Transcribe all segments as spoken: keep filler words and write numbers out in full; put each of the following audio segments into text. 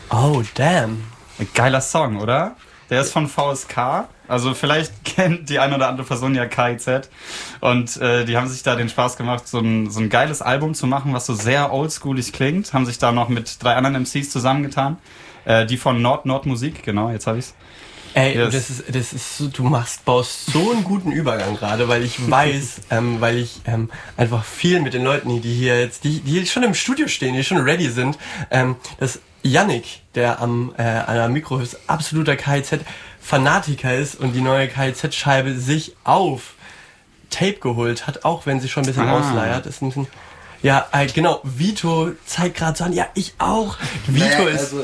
Oh, damn. Ein geiler Song, oder? Der ist von V S K. Also vielleicht kennt die eine oder andere Person ja K I Z. Und äh, die haben sich da den Spaß gemacht, so ein, so ein geiles Album zu machen, was so sehr oldschoolig klingt. Haben sich da noch mit drei anderen M Cs zusammengetan. Äh, die von Nord Nord Musik, genau, jetzt hab ich's. Ey, yes. das ist, das ist so, du machst, baust so einen guten Übergang gerade, weil ich weiß, ähm, weil ich ähm, einfach viel mit den Leuten, die hier jetzt, die, die schon im Studio stehen, die schon ready sind, ähm, dass Yannick, der am äh, an der Mikro ist, absoluter K I Z-Fanatiker ist und die neue K I Z-Scheibe sich auf Tape geholt hat, auch wenn sie schon ein bisschen ah. ausleiert. Ist ein bisschen, ja, äh, genau, Vito zeigt gerade so an, ja, ich auch. Vito naja, ist... Also,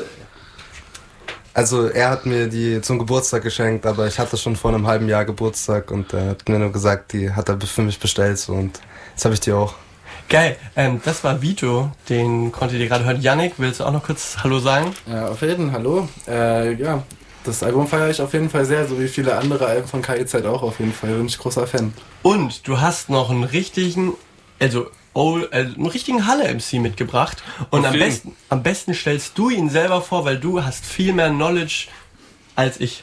Also er hat mir die zum Geburtstag geschenkt, aber ich hatte schon vor einem halben Jahr Geburtstag und er hat mir nur gesagt, die hat er für mich bestellt so, und jetzt habe ich die auch. Geil, ähm, das war Vito, den konntet ihr gerade hören. Yannick, willst du auch noch kurz Hallo sagen? Ja, auf jeden Fall, hallo. Äh, ja, das Album feiere ich auf jeden Fall sehr, so wie viele andere Alben von K I Z auch auf jeden Fall, bin ich großer Fan. Und du hast noch einen richtigen, also oh, äh, einen richtigen Halle-M C mitgebracht. Und am besten, am besten stellst du ihn selber vor, weil du hast viel mehr Knowledge als ich.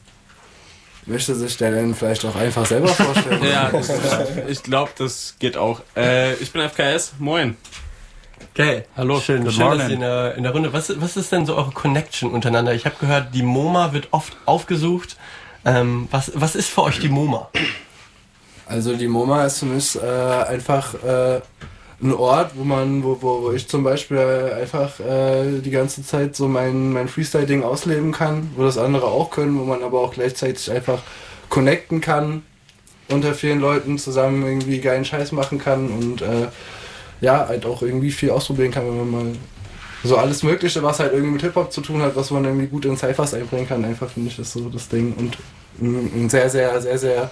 Möchte sich der denn vielleicht auch einfach selber vorstellen? Ja, das, ich glaube, das geht auch. Äh, ich bin F K S, moin. Geil. Hallo. Schön, Good schön dass morning. ihr in der, in der Runde. Was, was ist denn so eure Connection untereinander? Ich habe gehört, die MoMA wird oft aufgesucht. Ähm, was, was ist für euch die MoMA? Also die MoMA ist für mich äh, einfach äh, ein Ort, wo man, wo, wo, wo ich zum Beispiel einfach äh, die ganze Zeit so mein, mein Freestyle-Ding ausleben kann, wo das andere auch können, wo man aber auch gleichzeitig einfach connecten kann, unter vielen Leuten zusammen irgendwie geilen Scheiß machen kann und äh, ja, halt auch irgendwie viel ausprobieren kann, wenn man mal so alles Mögliche, was halt irgendwie mit Hip-Hop zu tun hat, was man irgendwie gut in Cyphers einbringen kann, einfach finde ich das so das Ding und ein sehr, sehr, sehr, sehr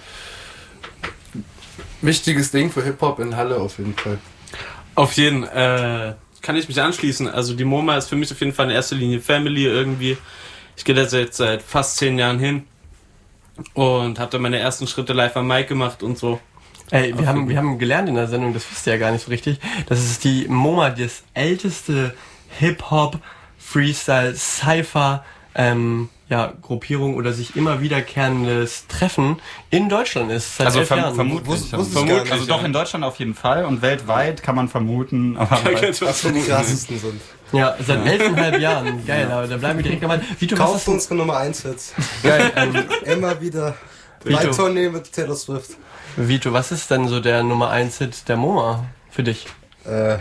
wichtiges Ding für Hip-Hop in Halle auf jeden Fall. Auf jeden äh, kann ich mich anschließen. Also die MoMA ist für mich auf jeden Fall in erster Linie Family irgendwie. Ich gehe da jetzt seit fast zehn Jahren hin und habe da meine ersten Schritte live am Mic gemacht und so. Ey, wir haben, wir haben gelernt in der Sendung, das wisst ihr ja gar nicht so richtig, dass es die MoMA, das älteste Hip-Hop, Freestyle, Cypher, ähm, ja, Gruppierung oder sich immer wiederkehrendes Treffen in Deutschland ist. Seit Also elf verm- Jahren. vermutlich. Wusste- wusste ich vermutlich. gar nicht, Also doch ja. in Deutschland auf jeden Fall und weltweit kann man vermuten. Aber Was die krassesten sind. Ja, seit elfeinhalb Jahren. Geil, aber da bleiben wir direkt dabei. Vito, was Kauft ist denn, unsere Nummer eins Hits. geil, ähm, Immer wieder. Vito. Bei Tournee mit Taylor Swift. Vito, was ist denn so der Nummer eins Hit der MoMA für dich? Äh,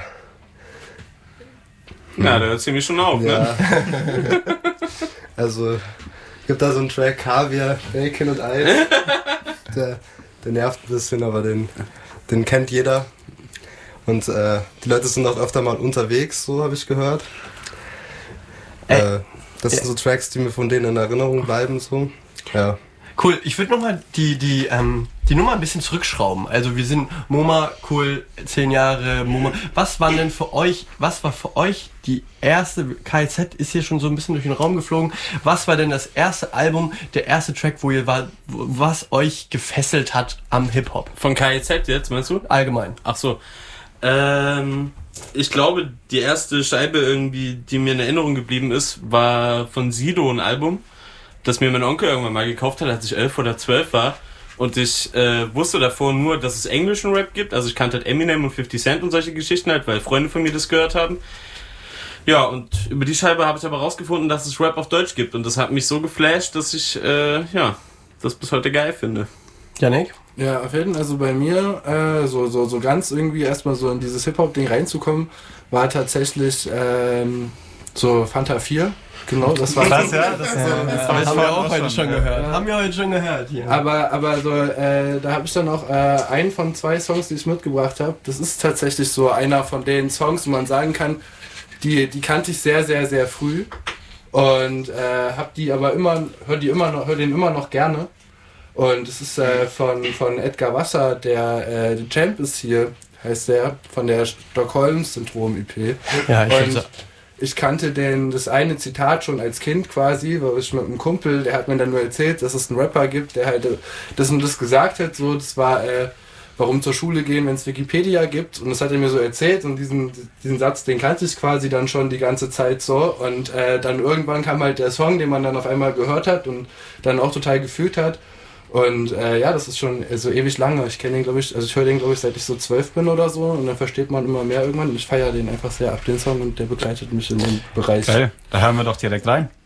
Ja, da zieh mich schon auf, ja. ne? Also, gibt da so einen Track, Kaviar, Bacon und Eis. Der, der nervt ein bisschen, aber den, den kennt jeder. Und äh, die Leute sind auch öfter mal unterwegs, so habe ich gehört. Ey. Äh, das sind so Tracks, die mir von denen in Erinnerung bleiben, so. Ja. Cool, ich würde nochmal die, die, ähm, die Nummer ein bisschen zurückschrauben. Also wir sind MoMA, cool, zehn Jahre MoMA. Was waren denn für euch, was war für euch die erste, K I Z ist hier schon so ein bisschen durch den Raum geflogen, was war denn das erste Album, der erste Track, wo ihr war, was euch gefesselt hat am Hip-Hop? Von K I Z jetzt, meinst du? Allgemein. Ach so. Ähm, ich glaube, die erste Scheibe irgendwie, die mir in Erinnerung geblieben ist, war von Sido ein Album, das mir mein Onkel irgendwann mal gekauft hat, als ich elf oder zwölf war. Und ich äh, wusste davor nur, dass es englischen Rap gibt. Also ich kannte halt Eminem und fifty Cent und solche Geschichten halt, weil Freunde von mir das gehört haben. Ja, und über die Scheibe habe ich aber rausgefunden, dass es Rap auf Deutsch gibt. Und das hat mich so geflasht, dass ich, äh, ja, das bis heute geil finde. Yannick? Ja, auf jeden Fall, also bei mir, äh, so, so, so ganz irgendwie erstmal so in dieses Hip-Hop-Ding reinzukommen, war tatsächlich ähm, so Fanta vier. Genau, das war Krass, ja, das, Ja, so, ja, das haben wir vorhin auch heute schon gehört. Ja. Haben wir heute schon gehört hier. Aber, aber so, äh, da habe ich dann auch äh, einen von zwei Songs, die ich mitgebracht habe. Das ist tatsächlich so einer von den Songs, wo man sagen kann, die, die kannte ich sehr, sehr, sehr früh. Und äh, hab die aber immer, hör die immer noch, hör den immer noch gerne. Und es ist äh, von, von Edgar Wasser, der äh, The Champ ist hier, heißt der, von der Stockholm-Syndrom-E P. Ja, ich Und so, ich kannte den, das eine Zitat schon als Kind quasi, weil ich mit einem Kumpel, der hat mir dann nur erzählt, dass es einen Rapper gibt, der halt das und das gesagt hat. So, das war äh, warum zur Schule gehen, wenn es Wikipedia gibt. Und das hat er mir so erzählt und diesen, diesen Satz, den kannte ich quasi dann schon die ganze Zeit so. Und äh, dann irgendwann kam halt der Song, den man dann auf einmal gehört hat und dann auch total gefühlt hat. Und äh, ja, das ist schon so ewig lange. Ich kenne den, glaube ich, also ich höre den, glaube ich, seit ich so zwölf bin oder so. Und dann versteht man immer mehr irgendwann. Und ich feiere den einfach sehr ab, den Song. Und der begleitet mich in dem Bereich. Geil, da hören wir doch direkt rein.